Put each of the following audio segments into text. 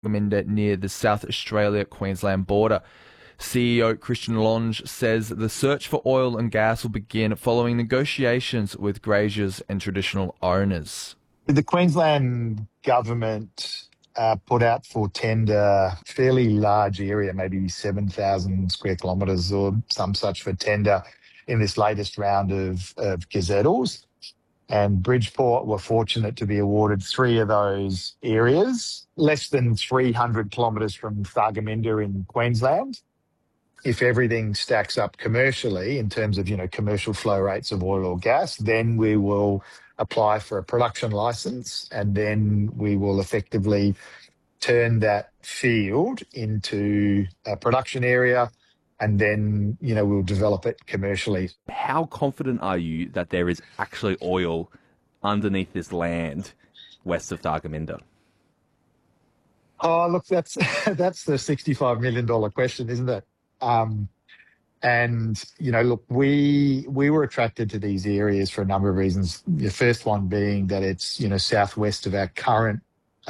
Thargomindah near the South Australia-Queensland border. CEO Christian Longe says the search for oil and gas will begin following negotiations with graziers and traditional owners. The Queensland government put out for tender a fairly large area, maybe 7,000 square kilometres or some such for tender in this latest round of gazettals. And Bridgeport were fortunate to be awarded 3 of those areas, less than 300 kilometres from Thargomindah in Queensland. If everything stacks up commercially in terms of, commercial flow rates of oil or gas, then we will apply for a production license, and then we will effectively turn that field into a production area, and then, we'll develop it commercially. How confident are you that there is actually oil underneath this land west of Thargomindah? Oh, look, that's the $65 million question, isn't it? Look, we were attracted to these areas for a number of reasons. The first one being that it's, southwest of our current,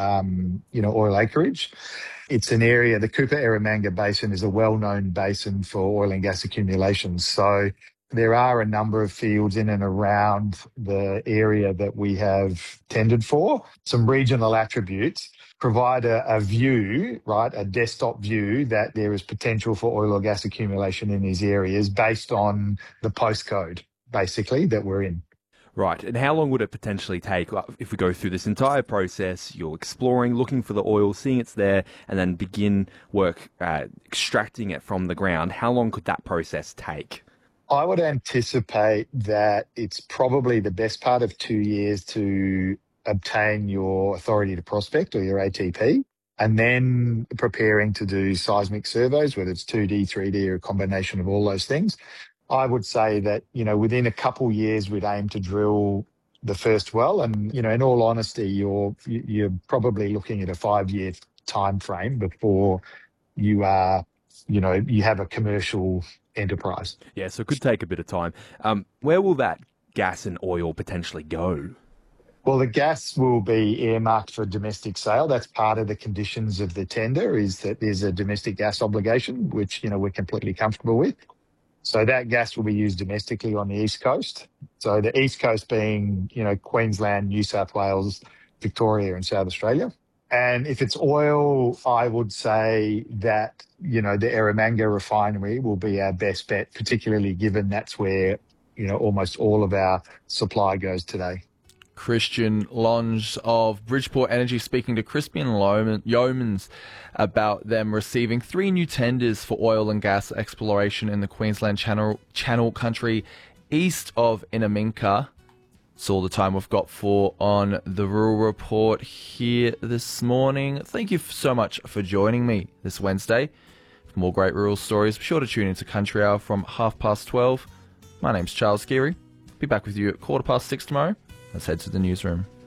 oil acreage. It's an area, the Cooper-Eromanga Basin is a well-known basin for oil and gas accumulation. So there are a number of fields in and around the area that we have tendered for. Some regional attributes provide a view, right, a desktop view that there is potential for oil or gas accumulation in these areas based on the postcode, basically, that we're in. Right. And how long would it potentially take if we go through this entire process? You're exploring, looking for the oil, seeing it's there, and then begin work extracting it from the ground. How long could that process take? I would anticipate that it's probably the best part of 2 years to obtain your authority to prospect or your ATP, and then preparing to do seismic surveys, whether it's 2D, 3D, or a combination of all those things. I would say that, within a couple years, we'd aim to drill the first well. And, in all honesty, you're probably looking at a 5-year time frame before you are, you have a commercial enterprise. Yeah, so it could take a bit of time. Where will that gas and oil potentially go? Well, the gas will be earmarked for domestic sale. That's part of the conditions of the tender, is that there's a domestic gas obligation, which, we're completely comfortable with. So that gas will be used domestically on the East Coast. So the East Coast being, Queensland, New South Wales, Victoria and South Australia. And if it's oil, I would say that, the Eromanga refinery will be our best bet, particularly given that's where, almost all of our supply goes today. Christian Longe of Bridgeport Energy speaking to Crispian Yeomans about them receiving 3 new tenders for oil and gas exploration in the Queensland Channel Country east of Inaminka. That's all the time we've got for on the Rural Report here this morning. Thank you so much for joining me this Wednesday. For more great rural stories, be sure to tune into Country Hour from 12:30. My name's Charles Geary. Be back with you at 6:15 tomorrow. Let's head to the newsroom.